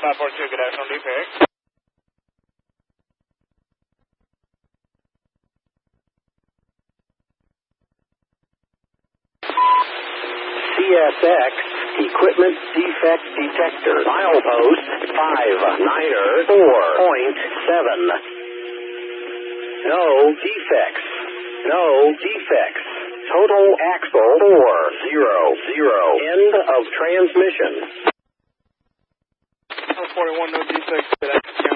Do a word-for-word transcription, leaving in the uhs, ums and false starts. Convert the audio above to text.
five four two, good afternoon, defect. C S X Equipment Defect Detector. Milepost five niner four point seven. No defects. No defects. Total axle four zero zero. End of transmission. four forty-one, no defects, good afternoon.